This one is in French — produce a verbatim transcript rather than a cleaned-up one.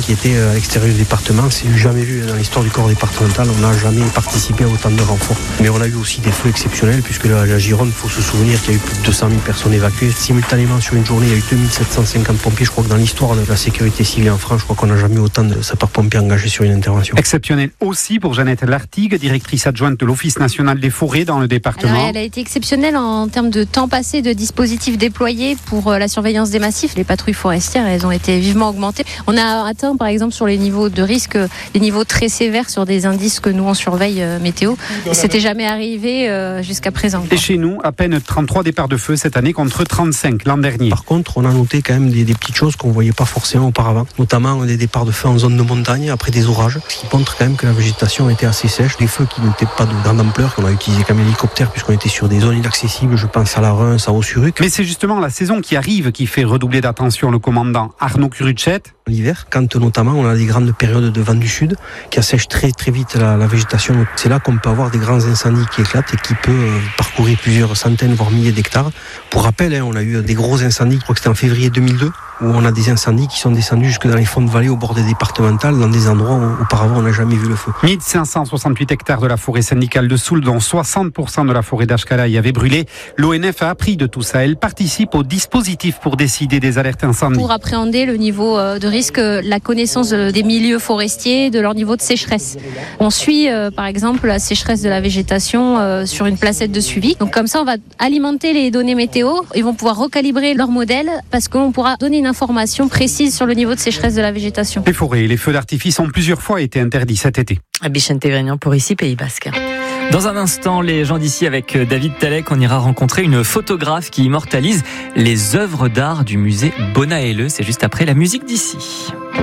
qui était à l'extérieur du département. C'est jamais vu dans l'histoire du corps départemental. On n'a jamais participé à autant de renforts. Mais on a eu aussi des feux exceptionnels, puisque la, la Gironde, il faut se souvenir qu'il y a eu plus de deux cent mille personnes évacuées. Simultanément, sur une journée, il y a eu deux mille sept cent cinquante pompiers. Je crois que dans l'histoire de la sécurité civile en France, je crois qu'on n'a jamais eu autant de sapeurs-pompiers engagés sur une intervention. Exceptionnel aussi pour Jeannette Lartigue, directrice adjointe de l'Office national des forêts dans le département. Alors, elle a été exceptionnelle en termes de temps passé, de dispositifs déployés pour la surveillance des massifs. Les patrouilles forestières, elles ont été vivement augmentées. On a atteint, par exemple, sur les niveaux de risque, des niveaux très sévères sur des indices que nous on surveille euh, météo. C'était jamais arrivé euh, jusqu'à présent. Et chez nous, à peine trente-trois départs de feu cette année contre trente-cinq l'an dernier. Par contre, on a noté quand même des, des petites choses qu'on ne voyait pas forcément auparavant, notamment des départs de feu en zone de montagne après des orages, ce qui montre quand même que la végétation était assez sèche, des feux qui n'étaient pas de grande ampleur, qu'on a utilisé comme hélicoptère puisqu'on était sur des zones inaccessibles, je pense à la Reims, à Haut-sur-Uc. Mais c'est justement la saison qui arrive qui fait redoubler d'attention le commandant Arnaud Curuchet. L'hiver, quand notamment on a des grandes périodes de vent du sud qui assèchent très très vite la, la végétation, c'est là qu'on peut avoir des grands incendies qui éclatent et qui peuvent euh, parcourir plusieurs centaines voire milliers d'hectares. Pour rappel, hein, on a eu des gros incendies, je crois que c'était en février deux mille deux, où on a des incendies qui sont descendus jusque dans les fonds de vallée au bord des départementales, dans des endroits où auparavant on n'a jamais vu le feu. mille cinq cent soixante-huit hectares de la forêt syndicale de Soule, dont soixante pour cent de la forêt d'Ashkala y avait brûlé. L'O N F a appris de tout ça. Elle participe au dispositif pour décider des alertes incendies. Pour appréhender le niveau de risque, la connaissance des milieux forestiers, de leur niveau de sécheresse. On suit euh, par exemple la sécheresse de la végétation euh, sur une placette de suivi. Donc comme ça, on va alimenter les données météo. Ils vont pouvoir recalibrer leur modèle parce qu'on pourra donner une information précise sur le niveau de sécheresse de la végétation. Les forêts et les feux d'artifice ont plusieurs fois été interdits cet été. Bichente Grignan pour ici, Pays Basque. Dans un instant, les gens d'ici avec David Talek, on ira rencontrer une photographe qui immortalise les œuvres d'art du musée Bonaelleux. C'est juste après la musique d'ici.